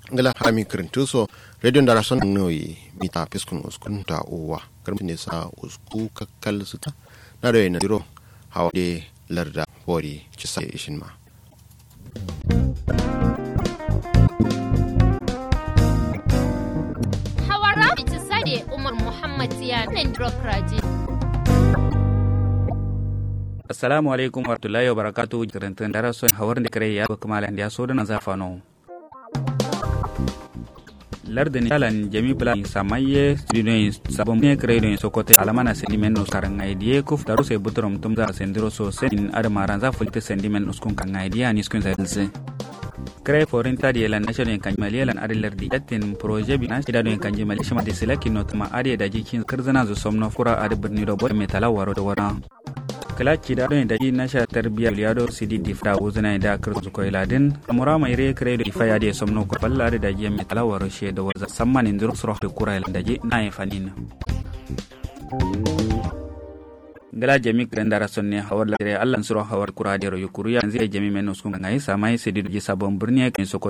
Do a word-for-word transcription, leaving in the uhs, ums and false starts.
ngala hami kirintu so radio ndara son noyi mita piskun uskun ta uwa karmi sa usku kakkal suta na da yana diro hawa de larda wori ci sai ishin ma hawara ci sade umar muhammad ya nan drokraji. Assalamu alaikum warahmatullahi wabarakatuh. Kirantan darason hawar da kare ya baka malan da so da na zafano. Lardin yalan jami plan samaye student sabon ne kare don sokote alamana sentimen no karan idea kuf daru sai butrum tum za sendiro so sen adamaran za fulte sentimen uskun kan idea ni skun zalse. Kare foreign tadi yalan national kan maliyalan adilar di yatin projet bi na shida don kan jimali shima de selaki not ma ade da jikin karzana zo somno fura adibni do bo metala waro da wana. Kalaci da don da na sha tarbiya liyado sidi difra uzuna da kirzu ko iladin amura mai re kare da ifaya da somno ko falla da daji mai talawar she da waza samman indur sura da kura da daji na yin fanin gala jami kan dara sonne hawar la Allah sura hawar kura da ro yukuru yanzu jami men uskun ngai samai sidi da sabon birni kan soko